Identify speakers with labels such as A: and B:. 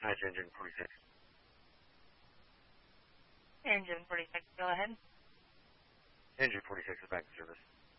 A: That's engine 46.
B: Engine 46, go ahead.
A: Engine 46 is back in service.